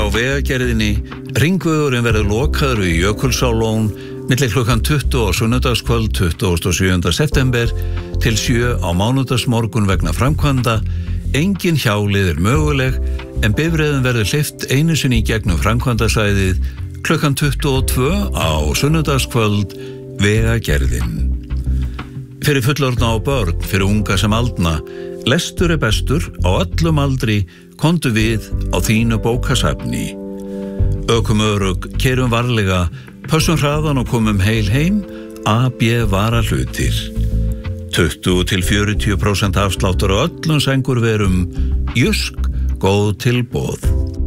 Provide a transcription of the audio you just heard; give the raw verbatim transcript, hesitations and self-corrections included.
Vegagerðinni. Hringvegurinn verður lokaður við Jökulsárlón milli klukkan tuttugu á sunnudagskvöld tuttugasta og sjöunda september til sjö á mánudagsmorgun vegna framkvæmda. Engin hjáleið er möguleg en bifreiðum verður hleypt einu sinni í gegnum framkvæmdasvæðið klukkan tuttugu og tvö á sunnudagskvöld. Vegagerðin. Fyrir fullorðna og börn, fyrir unga sem aldna, lestur er bestur á öllum aldri, komdu við á þínu bókasafni. Ökum örugg, kerum varlega, pössum hraðan og komum heil heim, A B varahlutir. tuttugu til fjörutíu prósent afsláttur á öllum sængurverum, Jysk, góð tilboð.